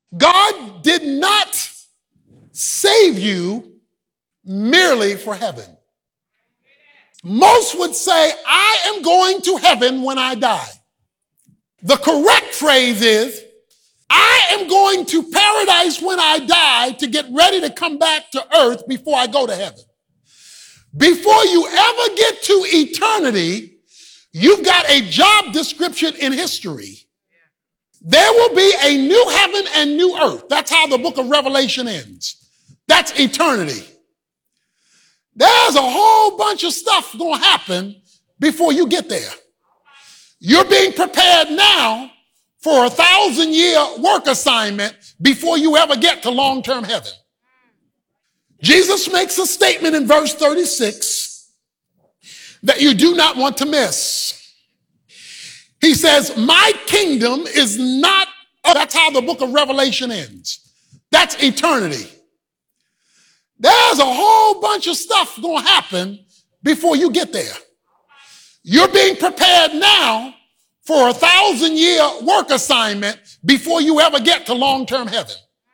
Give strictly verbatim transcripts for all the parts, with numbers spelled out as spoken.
God did not save you merely for heaven. Most would say, I am going to heaven when I die. The correct phrase is, I am going to paradise when I die to get ready to come back to earth before I go to heaven. Before you ever get to eternity, you've got a job description in history. There will be a new heaven and new earth. That's how the book of Revelation ends. That's eternity. There's a whole bunch of stuff going to happen before you get there. You're being prepared now for a thousand year work assignment before you ever get to long-term heaven. Jesus makes a statement in verse thirty-six that you do not want to miss. He says, my kingdom is not, that's how the book of Revelation ends. That's eternity. There's a whole bunch of stuff going to happen before you get there. You're being prepared now for a thousand year work assignment before you ever get to long-term heaven.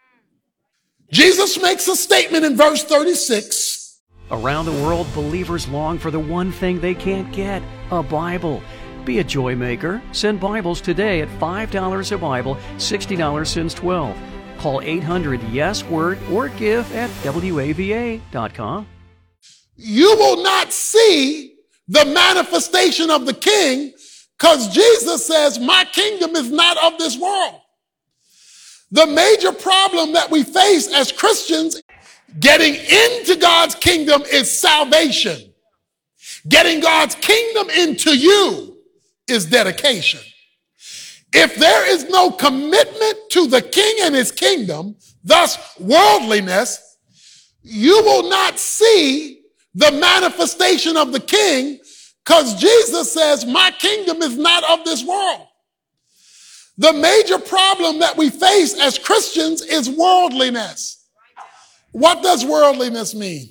Jesus makes a statement in verse thirty-six. Around the world, believers long for the one thing they can't get, a Bible. Be a joy maker. Send Bibles today at five dollars a Bible, sixty dollars since twelve. Call eight hundred yes word or give at W A V A dot com. You will not see the manifestation of the king because Jesus says, my kingdom is not of this world. The major problem that we face as Christians getting into God's kingdom is salvation. Getting God's kingdom into you is dedication. If there is no commitment to the king and his kingdom, thus worldliness, you will not see the manifestation of the king because Jesus says, my kingdom is not of this world. The major problem that we face as Christians is worldliness. What does worldliness mean?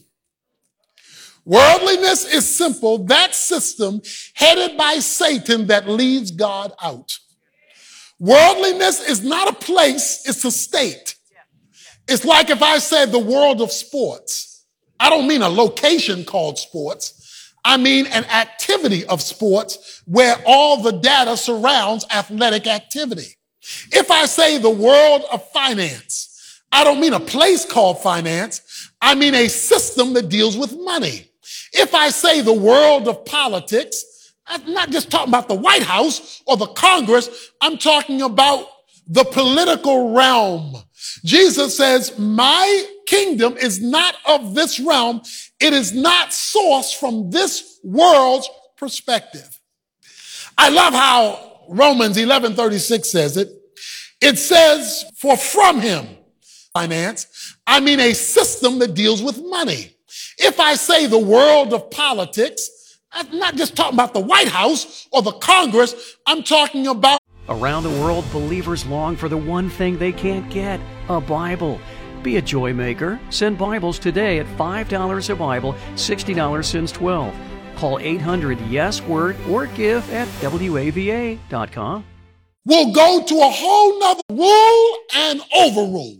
Worldliness is simple. That system headed by Satan that leaves God out. Worldliness is not a place, it's a state. It's like if I said the world of sports. I don't mean a location called sports. I mean an activity of sports where all the data surrounds athletic activity. If I say the world of finance, I don't mean a place called finance. I mean a system that deals with money. If I say the world of politics, I'm not just talking about the White House or the Congress. I'm talking about the political realm. Jesus says, my kingdom is not of this realm. It is not sourced from this world's perspective. I love how Romans eleven thirty-six says it. It says, for from him, finance, I mean a system that deals with money. If I say the world of politics, I'm not just talking about the White House or the Congress. I'm talking about Around the world, believers long for the one thing they can't get, a Bible. Be a joy maker. Send Bibles today at five dollars a Bible, sixty dollars since twelve. Call eight hundred yes word or give at W A V A dot com. We'll go to a whole nother rule and overrule.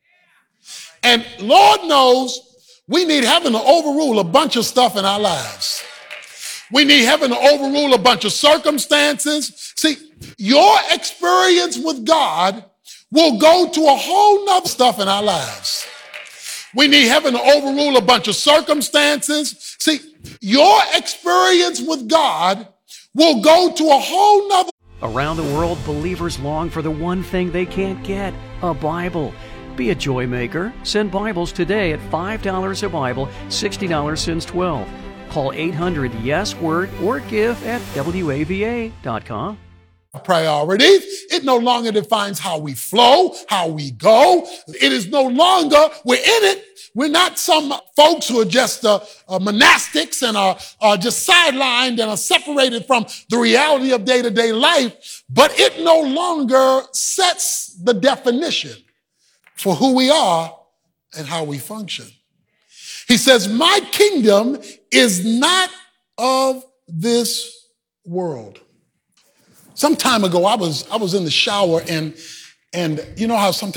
And Lord knows we need heaven to overrule a bunch of stuff in our lives. We need heaven to overrule a bunch of circumstances. See, your experience with God will go to a whole nother stuff in our lives. We need heaven to overrule a bunch of circumstances. See, your experience with God will go to a whole nother. Around the world, believers long for the one thing they can't get, a Bible. Be a joy maker. Send Bibles today at five dollars a Bible, sixty dollars since twelve. Call eight hundred yes word or give at W A V A dot com. Priorities. It no longer defines how we flow, how we go. It is no longer, we're in it. We're not some folks who are just uh, uh, monastics and are, are just sidelined and are separated from the reality of day-to-day life, but it no longer sets the definition for who we are and how we function. He says, my kingdom is not of this world. Some time ago, I was I was in the shower and and you know how sometimes